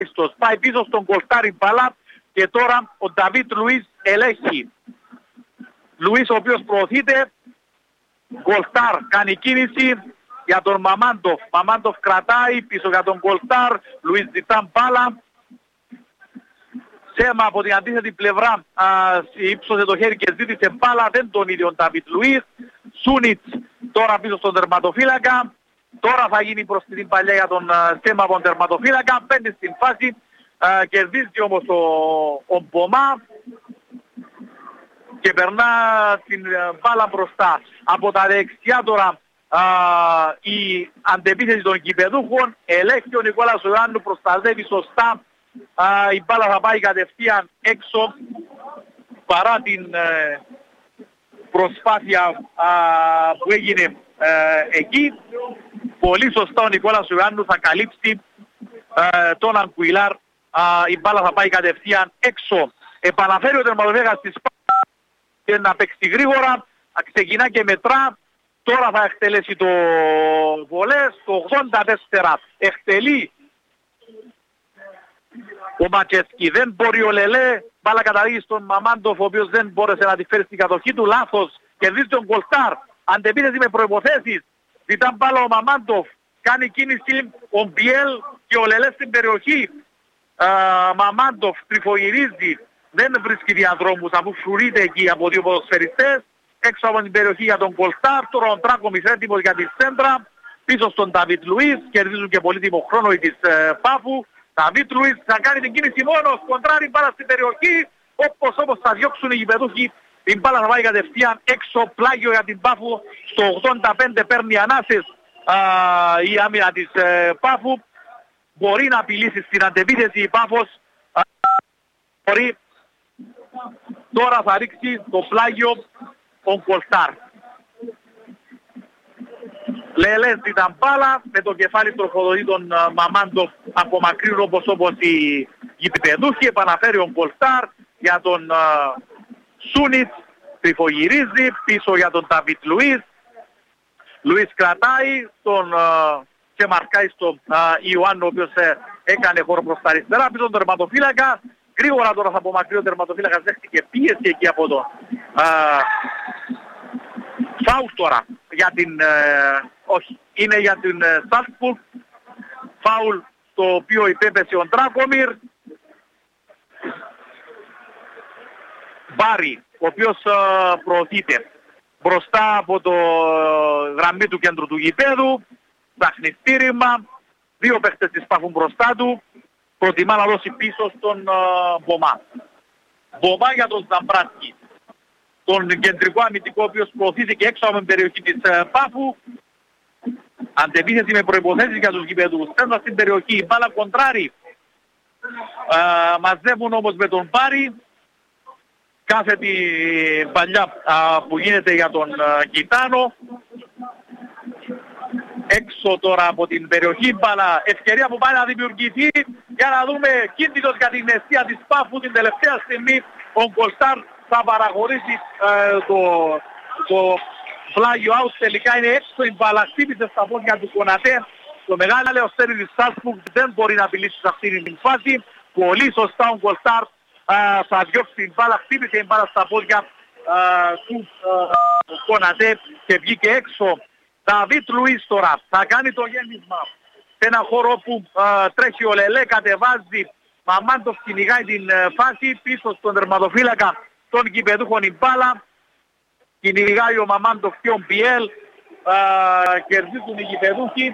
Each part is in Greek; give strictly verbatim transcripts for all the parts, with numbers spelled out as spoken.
πάει πίσω στον Κολτάρη μπάλα και τώρα ο Νταβίτ Λουίς ελέγχει. Λουίς ο οποίος προωθείται, Κολτάρ κάνει κίνηση για τον Μαμάντοφ. Μαμάντοφ κρατάει πίσω για τον Κολτάρ, Λουίς ζητά μπάλα. Σέμα από την αντίθετη πλευρά α, ύψωσε το χέρι και ζήτησε μπάλα, δεν τον ίδιο ο Νταβίτ Λουίς. Σούνιτς τώρα πίσω στον τερματοφύλακα. Τώρα θα γίνει προς την παλιά για τον Σέμα από τον τερματοφύλακα. Μπαίνει στην φάση, α, κερδίζει όμως ο, ο Μπομά και περνά την μπάλα μπροστά. Από τα δεξιά τώρα α, η αντεπίθεση των κηπεδούχων, ελέγχει ο Νικόλας Ιωάννου, προστατεύει σωστά. Α, η μπάλα θα πάει κατευθείαν έξω παρά την ε, προσπάθεια α, που έγινε ε, εκεί. Πολύ σωστά ο Νικόλας Ιωάννου θα καλύψει ε, τον Ανκουιλάρ. Α, η μπάλα θα πάει κατευθείαν έξω. Επαναφέρει ο τερματοφύλακας της Σπάρτας και να παίξει γρήγορα. Ξεκινά και μετρά. Τώρα θα εκτελέσει το βολές. Το ογδόντα τέσσερα εκτελεί ο Ματσέσκι. Δεν μπορεί ο Λελέ. Μπάλα καταλήγει στον Μαμάντοφ, ο οποίος δεν μπόρεσε να τη φέρει στην κατοχή του. Λάθος. Κερδίζει τον Κολτάρ. Αντεπίθεση με προϋποθέσεις. Ζητά μπάλα ο Μαμάντοφ. Κάνει κίνηση ο Μπιέλ και ο Λελέ στην περιοχή. Α, Μαμάντοφ τριφογυρίζει. Δεν βρίσκει διαδρόμους αφού φρουρείται εκεί από δύο ποδοσφαιριστές. Έξω από την περιοχή για τον Κολτάρ. Τώρα ο Τράκομις έτοιμος για τη σέντρα. Πίσω στον Νταβίτ Λουίς. Κερδίζουν και πολύτιμο χρόνο οι της ε, Πάφου. Νταβίτ Λουίς θα κάνει την κίνηση μόνος. Κοντράρει μπάλα στην περιοχή. Όπως όπως θα διώξουν οι γηπεδούχοι. Η μπάλα θα πάει κατευθείαν έξω. Πλάγιο για την Πάφου. Στο ογδόντα πέντε παίρνει ανάσες α, η άμυνα της ε, Πάφου. Μπορεί να απειλήσει στην αντεπίθεση η Πάφος. Α, μπορεί. Τώρα θα ρίξει το πλάγιο ο Κολτάρ. Λελές ήταν μπάλα, με το κεφάλι τροφοδοτεί τον uh, Μαμάντοφ από μακρύν όπως όπως οι γηπεδούχοι. Επαναφέρει ο Κολτάρ για τον uh, Σούνιτς, τριφογυρίζει πίσω για τον Νταβίτ Λουίς. Λουίς κρατάει τον, uh, και μαρκάει στον uh, Ιωάννου, ο οποίος uh, έκανε χώρο προς τα αριστερά, πίσω τον τερματοφύλακα. Γρήγορα τώρα θα απομακρύνει ο τερματοφύλακας, δέχτηκε πίεση εκεί από το uh, φάουλ τώρα για την, ε, όχι, είναι για την ε, Σάλτσμπουργκ. Φάουλ το οποίο υπέπεσε ο Ντράκομιρ. Μπάρι, ο οποίος ε, προωθείται μπροστά από το ε, γραμμή του κέντρου του γηπέδου. Ψάχνει στήριγμα. Δύο παίχτες της πάθουν μπροστά του. Προτιμά να δώσει πίσω στον ε, Μπομά. Μπομά για τον Ζαμπράσκι, τον κεντρικό αμυντικό, ο οποίος προωθήθηκε έξω από την περιοχή της uh, Πάφου. Αντεπίθεση με προϋποθέσεις για τους γηπεδούς. Στέλνω στην περιοχή, η μπάλα κοντράρει. Uh, μαζεύουν όμως με τον Πάρη. Κάθε την παλιά uh, που γίνεται για τον uh, Κιτάνο. Έξω τώρα από την περιοχή μπάλα. Ευκαιρία που πάει να δημιουργηθεί. Για να δούμε κίνδυνος για την αιστεία της Πάφου. Την τελευταία στιγμή ο Κολτάρ θα παραχωρήσει ε, το, το φλάγιο out. Τελικά είναι έξω η μπάλα. Χτύπησε στα πόδια του Κονατέ. Το μεγάλο λεωστέρι της Σάλτσμπουργκ δεν μπορεί να απειλήσει σε αυτήν την φάση. Πολύ σωστά ο Κολτάρ ε, θα διώξει την μπάλα. Χτύπησε η μπάλα στα πόδια ε, του ε, Κονατέ και βγήκε έξω. Νταβίτ Λουίς τώρα θα κάνει το γέμισμα σε ένα χώρο που ε, τρέχει ο Λελέ, κατεβάζει. Μαμάντοφ κυνηγάει την ε, φάση πίσω στον τερματοφύλακα των γηπεδούχων η μπάλα. Κυνηγάει ο Μαμάντοφ και ο Μπιέλ. Ε, κερδίζουν οι γηπεδούχοι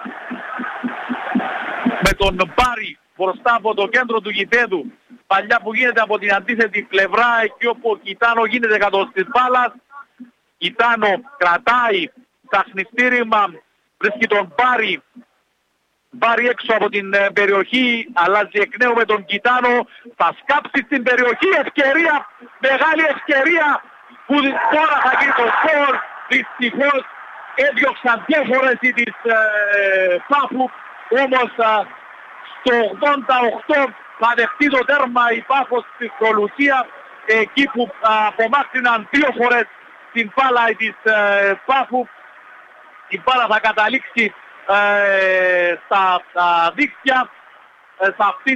με τον Μπάρι μπροστά από το κέντρο του γηπέδου. Παλιά που γίνεται από την αντίθετη πλευρά, εκεί όπου ο Κιτάνο γίνεται κατ' της μπάλας. Κιτάνο κρατάει, ψάχνει στήριγμα, βρίσκει τον Μπάρι. Μπάρι έξω από την ε, περιοχή, αλλάζει εκ νέου με τον Κιτάνο, θα σκάψει στην περιοχή, ευκαιρία, μεγάλη ευκαιρία που τώρα θα γίνει το σκορ. Δυστυχώς έδιωξαν δύο φορές οι της ε, Πάφου, όμως ε, στο ογδόντα οκτώ θα δεχτεί το τέρμα η Πάφος στη Προλουσία, εκεί που ε, απομάκρυναν δύο φορές την μπάλα της ε, Πάφου. Η μπάλα θα καταλήξει Ε, στα, στα δίκτυα σε αυτή